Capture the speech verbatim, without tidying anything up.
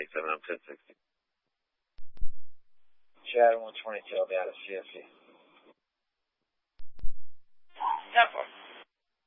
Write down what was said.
twenty-seven, I'm ten sixty. Chad one twenty-two, I'll be out of C S C.